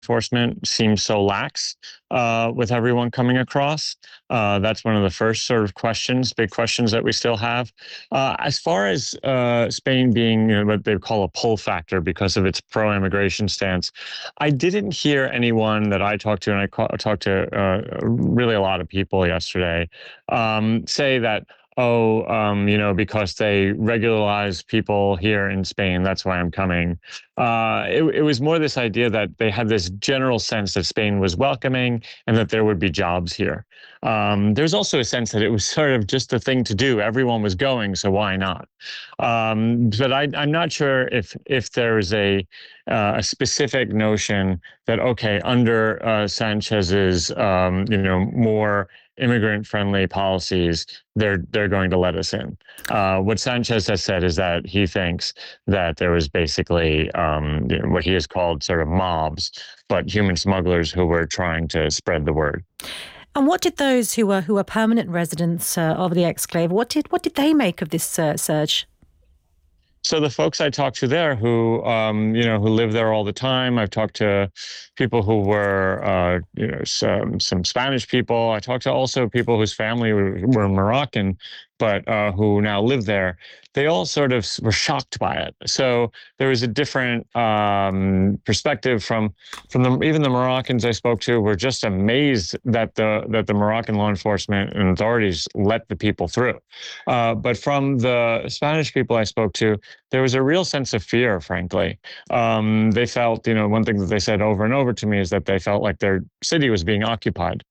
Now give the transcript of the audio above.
enforcement seems so lax with everyone coming across. That's one of the first sort of questions, big questions that we still have. As far as Spain being what they call a pull factor because of its pro-immigration stance, I didn't hear anyone that I talked to, and talked to really a lot of people yesterday, say that, oh, because they regularize people here in Spain, that's why I'm coming. It was more this idea that they had this general sense that Spain was welcoming and that there would be jobs here. There's also a sense that it was sort of just the thing to do. Everyone was going, so why not? But I'm not sure if there is a specific notion that, okay, under Sanchez's more immigrant-friendly policies, they're going to let us in. What Sanchez has said is that he thinks that there was basically what he has called sort of mobs, but human smugglers who were trying to spread the word. And what did those who are permanent residents of the exclave, what did they make of this surge? So the folks I talked to there who live there all the time, I've talked to people who were, some Spanish people. I talked to also people whose family were Moroccan, but who now live there. They all sort of were shocked by it. So there was a different perspective from even the Moroccans I spoke to were just amazed that the Moroccan law enforcement and authorities let the people through. But from the Spanish people I spoke to, there was a real sense of fear, frankly. They felt, one thing that they said over and over to me is that they felt like their city was being occupied.